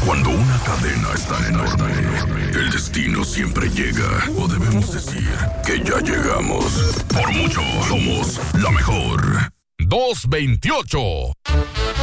Cuando una cadena es tan enorme, el destino siempre llega. O debemos decir que ya llegamos. Por mucho, somos la mejor. 228.